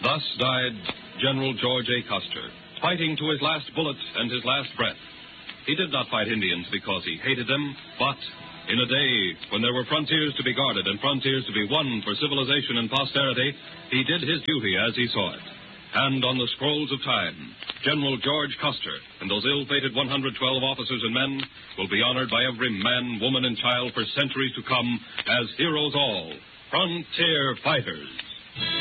Thus died General George A. Custer, fighting to his last bullet and his last breath. He did not fight Indians because he hated them, but in a day when there were frontiers to be guarded and frontiers to be won for civilization and posterity, he did his duty as he saw it. And on the scrolls of time, General George Custer and those ill-fated 112 officers and men will be honored by every man, woman, and child for centuries to come as heroes all, frontier fighters.